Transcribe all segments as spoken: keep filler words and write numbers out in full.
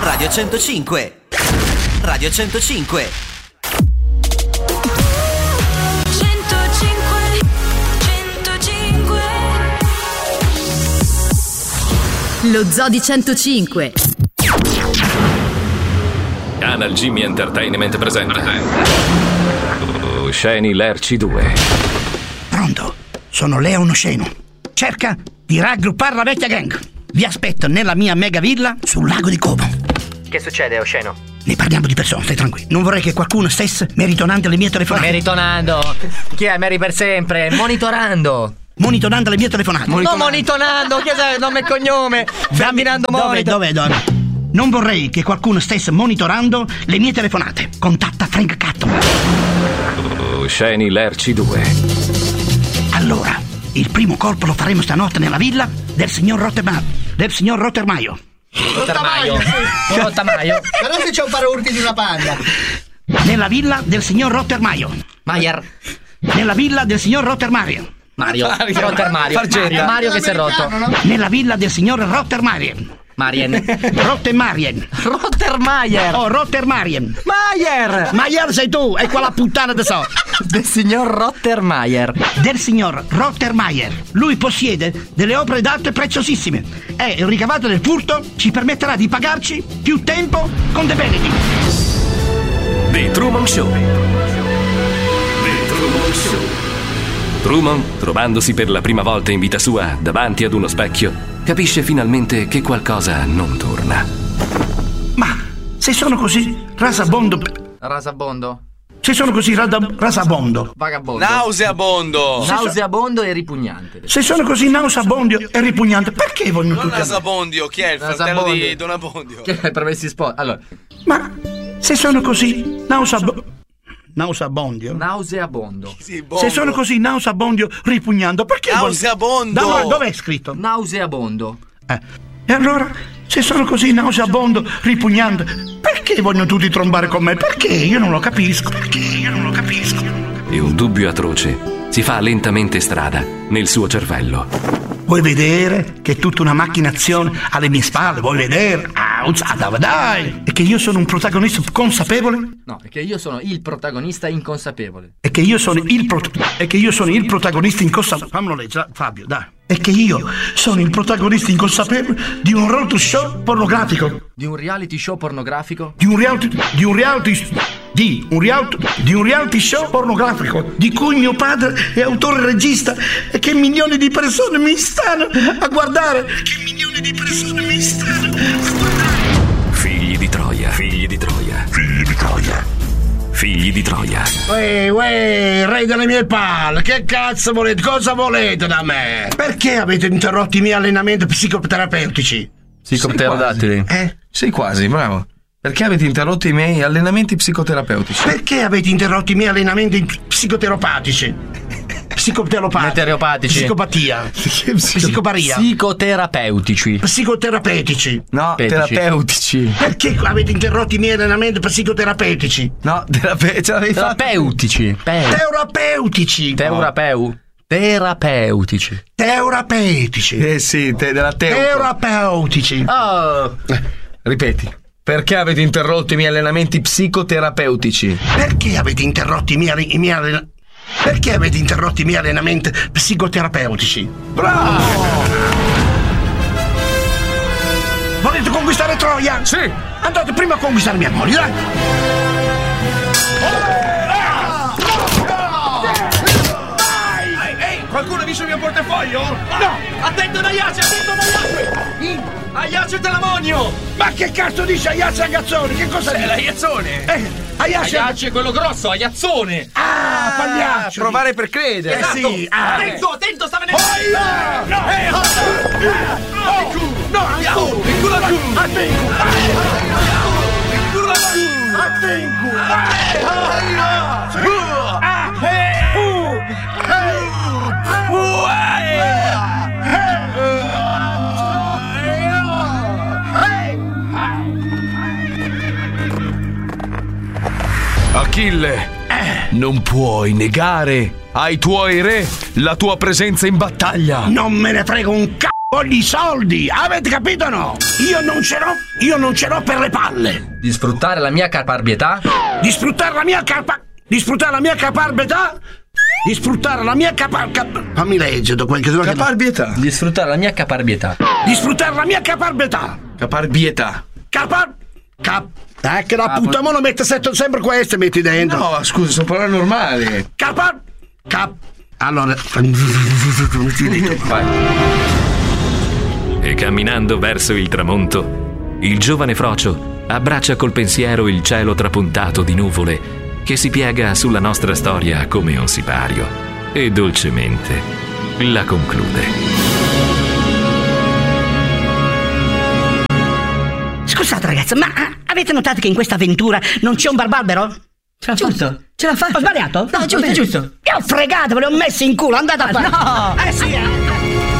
Radio centocinque. Radio centocinque. centocinque, centocinque. Lo Zoo di centocinque. Canal Jimmy Entertainment presenta Osceni Lerci due. Pronto? Sono Leo Osceno. Cerca di raggruppare la vecchia gang. Vi aspetto nella mia mega villa sul lago di Como. Che succede, Osceno? Ne parliamo di persona, stai tranquillo. Non vorrei che qualcuno stesse meritonando le mie telefonate. Meritonando? Chi è Meri per sempre? Monitorando. Monitorando le mie telefonate. Non monitorando, chi è nome e cognome? Ferdinando Monitor. Dove, dove, dove? Non vorrei che qualcuno stesse monitorando le mie telefonate. Contatta Frank Catto. Osceni Lerci due. Allora, il primo colpo lo faremo stanotte nella villa del signor Rottermaio. Del signor Rottermaio. Rottamaio. Rottamaio. Però se c'è un paraurti di una panda. Nella villa del signor Rottermaio. Maier. Nella villa del signor Rottermaio. Mario. Rotter Mario. Mario. Mario che si è rotto. Nella villa del signor Rottermaio. Marien. Rottermarien. Rottermaier. Oh, Rottermarien. Maier. Maier sei tu, è quella puttana da so. Del signor Rottermaier. Del signor Rottermaier. Lui possiede delle opere d'arte preziosissime e il ricavato del furto ci permetterà di pagarci più tempo con dei benefit. The Truman Show. The Truman Show. Truman, trovandosi per la prima volta in vita sua davanti ad uno specchio, capisce finalmente che qualcosa non torna. Ma se sono così rasabondo. Rasabondo. Se sono così rada, rasabondo. Vagabondo. Nauseabondo. Nauseabondo e ripugnante. Se sono così nauseabondo e ripugnante, perché vogliono tutti? Rasabondio, chi è il fratello di Don Abbondio? Che è promessi sposi? Allora. Ma se sono così nauseabondo. Nauseabondio? Nauseabondo. Sì, se sono così nauseabondio ripugnando, perché? Nauseabondo. Da, dov'è scritto? Nauseabondo. Eh. E allora, se sono così nauseabondo ripugnando, perché vogliono tutti trombare con me? Perché? Io non lo capisco. Perché? Io non lo capisco. E un dubbio atroce si fa lentamente strada nel suo cervello. Vuoi vedere che è tutta una macchinazione alle mie spalle? Vuoi vedere? Ah, dai! E che io sono un protagonista consapevole? No, è che io sono il protagonista inconsapevole. E che io sono il pro- e che io sono il protagonista inconsapevole. Fammelo leggere, Fabio, dai. E che io sono il protagonista inconsapevole di un reality show pornografico. Di un reality show pornografico? Di un reality di un reality di un reality di un reality show pornografico di cui mio padre è autore e regista e che milioni di persone mi stanno a guardare. Che milioni di persone mi stanno a guardare. Figli di Troia, figli di Troia, figli di Troia. Figli di Troia. Uè, uè, re delle mie palle, che cazzo volete? Cosa volete da me? Perché avete interrotto i miei allenamenti psicoterapeutici? Psicopterodattili? Eh? Sì, quasi, bravo. Perché avete interrotto i miei allenamenti psicoterapeutici? Perché avete interrotto i miei allenamenti psicoterapeutici? Psicoteropatici. Meteoropatici. Psicopatia. Psicoparia. Psicoterapeutici. Psicoterapeutici. No, Petici. terapeutici. Perché avete interrotto i miei allenamenti psicoterapeutici? No, terape- ce l'avevi fatto. Terapeutici. Pe- Terapeutici. Terapeu. Terapeutici. Terapeutici. Eh sì, te- della teo. Terapeutici. Oh. Ripeti. Perché avete interrotto i miei allenamenti psicoterapeutici? Perché avete interrotto i miei, i miei allenamenti? Perché avete interrotto i miei allenamenti psicoterapeutici? Bravo! Volete conquistare Troia? Sì! Andate prima a conquistare mia moglie, dai! Ehi, ehi, qualcuno ha visto il mio portafoglio? No! Attento ad Aiace, attento ad Aiace! Aiace Telamonio! Ma che cazzo dice Aiace Agazzoni? Che cosa È l'Aiazzone! Eh, Aiace... Aiace quello grosso, Aiazzone! Ah, pagliaccio! Provare per credere. Eh sì, ah. Attento, attento, sta venendo! Oh, no! Eh, No! No! Il culo al culo! Attengo! Il culo al culo! Attengo! Achille, non puoi negare ai tuoi re la tua presenza in battaglia. Non me ne frego un c***o voglio i soldi, avete capito o no? Io non ce l'ho, io non ce l'ho per le palle. Di sfruttare la mia caparbietà? Di sfruttare la mia capa... Di sfruttare la mia caparbietà? Di sfruttare la mia capa... Cap... Fammi leggere da qualche cosa. Caparbietà. Di sfruttare la mia caparbietà. Di sfruttare la mia caparbietà. Caparbietà. Capar... Cap... Eh, che la puttana, mo lo mette sempre queste, metti dentro. No, scusa, sono parole normali. Capar... Cap... Allora... Vai. E camminando verso il tramonto, il giovane Frocio abbraccia col pensiero il cielo trapuntato di nuvole che si piega sulla nostra storia come un sipario e dolcemente la conclude. Scusate ragazzi, ma avete notato che in questa avventura non c'è un barbarbero? Giusto, ce l'ha fatta. Ho sbagliato? No, giusto, giusto. Io ho fregato, ve l'ho messo in culo, andate a fare. No! Eh sì, eh.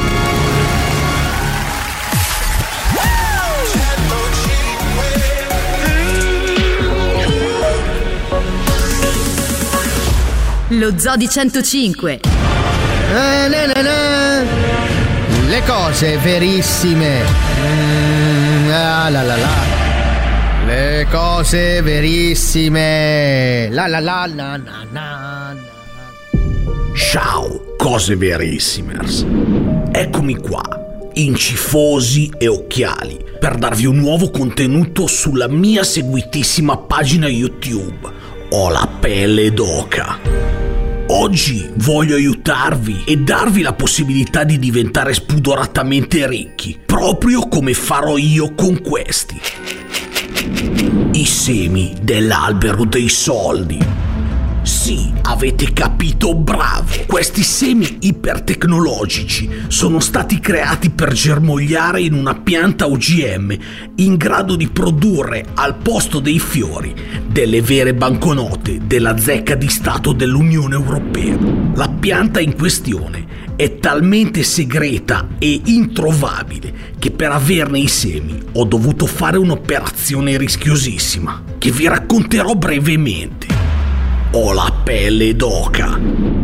Lo Zoo di centocinque. Eh, ne, ne, ne. Le cose verissime. Mm, ah, la, la, la. Le cose verissime. La la la la na na. Ciao, cose verissimers. Eccomi qua, incifosi e occhiali, per darvi un nuovo contenuto sulla mia seguitissima pagina YouTube. Ho la pelle d'oca. Oggi voglio aiutarvi e darvi la possibilità di diventare spudoratamente ricchi, proprio come farò io con questi. I semi dell'albero dei soldi. Sì, avete capito, bravo! Questi semi ipertecnologici sono stati creati per germogliare in una pianta O G M in grado di produrre al posto dei fiori delle vere banconote della zecca di Stato dell'Unione Europea. La pianta in questione è talmente segreta e introvabile che per averne i semi ho dovuto fare un'operazione rischiosissima che vi racconterò brevemente. Ho la pelle d'oca.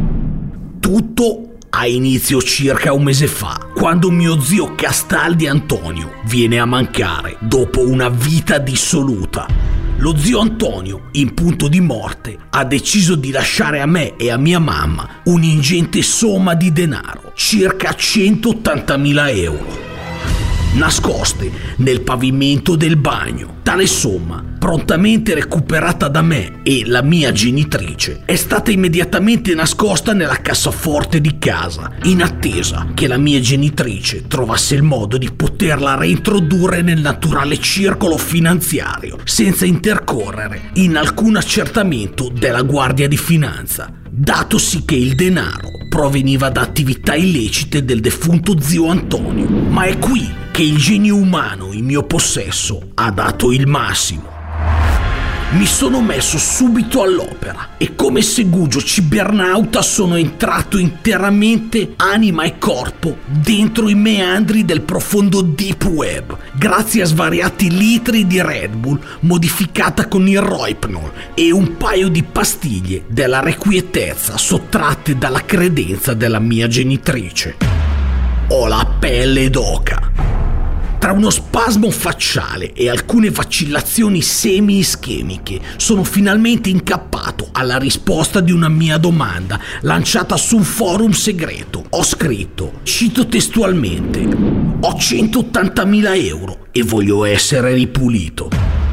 Tutto ha inizio circa un mese fa, quando mio zio Castaldi Antonio viene a mancare dopo una vita dissoluta. Lo zio Antonio, in punto di morte, ha deciso di lasciare a me e a mia mamma un'ingente somma di denaro, circa centottantamila euro, nascoste nel pavimento del bagno. Tale somma, prontamente recuperata da me e la mia genitrice, è stata immediatamente nascosta nella cassaforte di casa, in attesa che la mia genitrice trovasse il modo di poterla reintrodurre nel naturale circolo finanziario, senza intercorrere in alcun accertamento della Guardia di Finanza, datosi che il denaro proveniva da attività illecite del defunto zio Antonio. Ma è qui che il genio umano in mio possesso ha dato il massimo. Mi sono messo subito all'opera e come segugio cibernauta sono entrato interamente, anima e corpo, dentro i meandri del profondo deep web, grazie a svariati litri di Red Bull modificata con il Rohypnol e un paio di pastiglie della requietezza sottratte dalla credenza della mia genitrice. Ho la pelle d'oca. Tra uno spasmo facciale e alcune vacillazioni semi-ischemiche sono finalmente incappato alla risposta di una mia domanda lanciata su un forum segreto. Ho scritto, cito testualmente: ho centottantamila euro e voglio essere ripulito.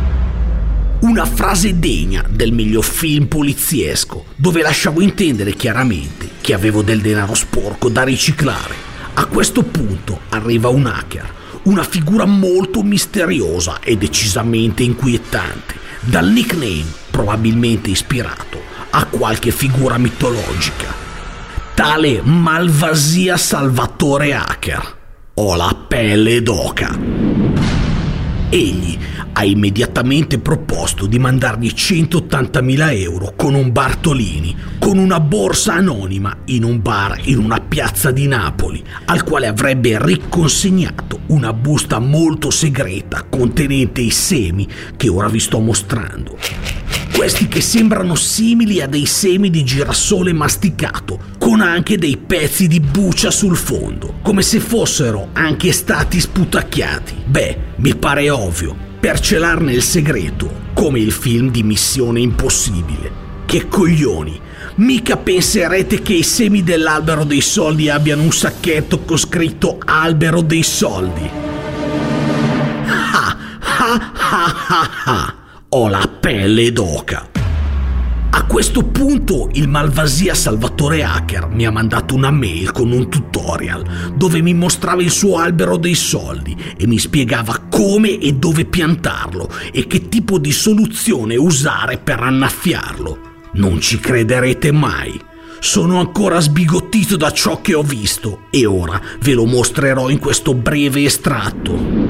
Una frase degna del miglior film poliziesco, dove lasciavo intendere chiaramente che avevo del denaro sporco da riciclare. A questo punto arriva un hacker, una figura molto misteriosa e decisamente inquietante, dal nickname probabilmente ispirato a qualche figura mitologica. Tale Malvasia Salvatore Hacker. Ho la pelle d'oca. Egli ha immediatamente proposto di mandargli centottantamila euro con un Bartolini, con una borsa anonima in un bar in una piazza di Napoli, al quale avrebbe riconsegnato una busta molto segreta contenente i semi che ora vi sto mostrando. Questi che sembrano simili a dei semi di girasole masticato, con anche dei pezzi di buccia sul fondo, come se fossero anche stati sputacchiati. Beh, mi pare ovvio, per celarne il segreto, come il film di Missione Impossibile. Che coglioni! Mica penserete che i semi dell'albero dei soldi abbiano un sacchetto con scritto albero dei soldi. Ah, ah, ah, ah, ah. Ho la pelle d'oca. A questo punto il malvasia Salvatore Hacker mi ha mandato una mail con un tutorial dove mi mostrava il suo albero dei soldi e mi spiegava come e dove piantarlo e che tipo di soluzione usare per annaffiarlo. Non ci crederete mai. Sono ancora sbigottito da ciò che ho visto e ora ve lo mostrerò in questo breve estratto.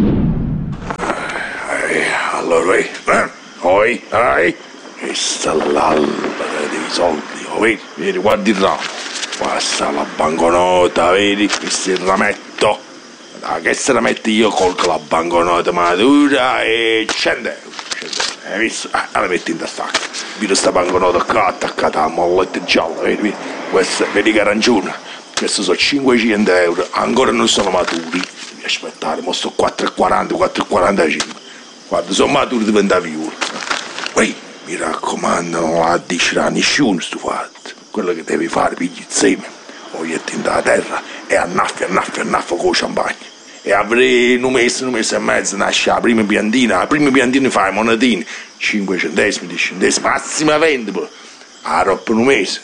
Eh, allora, eh, poi, eh, questa è l'albero dei soldi, oh, vedi, vedi, guardi là, questa è la banconota, vedi, questo è il rametto, da che se la metti io colgo la banconota matura e cento euro, cento euro, hai visto? Ah, la metti in tasca, vedi questa banconota qua attaccata a molletta gialla, vedi, vedi, questa, vedi che arancione, questi sono cinquecento euro, ancora non sono maturi, devi aspettare, mo sto quattro e quaranta, quattro e quarantacinque, quando sono maturi diventa viola. Ehi, mi raccomando, non la dici a nessuno sto fatto. Quello che devi fare, pigli il seme, o gli metti da terra e annaffi, annaffi, annaffi con champagne. E avrei un mese, un mese e mezzo, nasce la prima piantina, la prima piantina fai monetine, cinque centesimi, dieci centesimi, massima venti, poi. A roba un mese.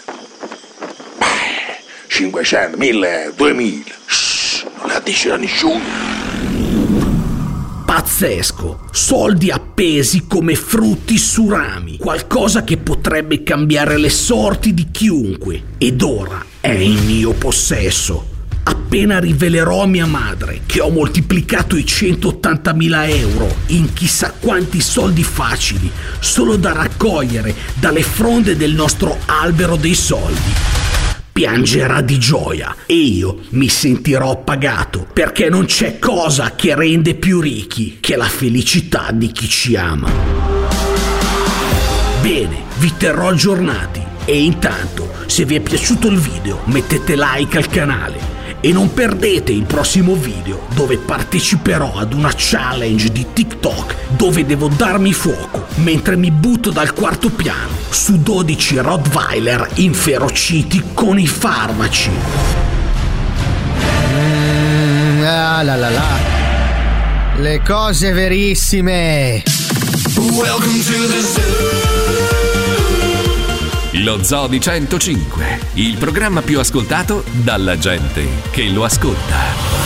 cinquecento, mille euro, duemila. Shhh, non la dici a nessuno. Pazzesco, soldi appesi come frutti su rami, qualcosa che potrebbe cambiare le sorti di chiunque, ed ora è in mio possesso. Appena rivelerò a mia madre che ho moltiplicato i centottantamila euro in chissà quanti soldi facili, solo da raccogliere dalle fronde del nostro albero dei soldi, piangerà di gioia e io mi sentirò pagato, perché non c'è cosa che rende più ricchi che la felicità di chi ci ama. Bene, vi terrò aggiornati e intanto, se vi è piaciuto il video, mettete like al canale e non perdete il prossimo video dove parteciperò ad una challenge di TikTok dove devo darmi fuoco mentre mi butto dal quarto piano su dodici Rottweiler inferociti con i farmaci. Mm, ah, la la la. Le cose verissime. Welcome to the zoo. Lo Zoo di centocinque, il programma più ascoltato dalla gente che lo ascolta.